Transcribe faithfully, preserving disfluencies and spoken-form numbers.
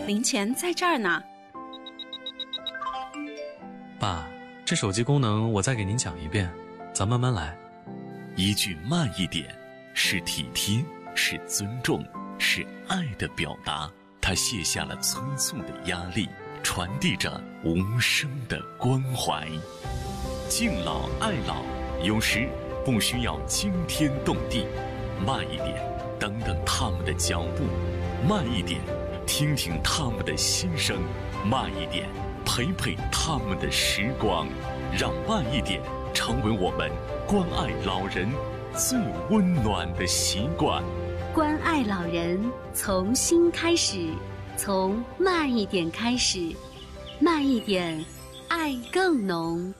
零钱在这儿呢。 爸，这手机功能我再给您讲一遍，咱慢慢来。 一句慢一点，是体贴，是尊重，是爱的表达。他卸下了催促的压力，传递着无声的关怀。敬老爱老，有时不需要惊天动地，慢一点，等等他们的脚步；慢一点，听听他们的心声；慢一点，陪陪他们的时光。让慢一点成为我们关爱老人最温暖的习惯。 关爱老人从心开始，从慢一点开始，慢一点，爱更浓。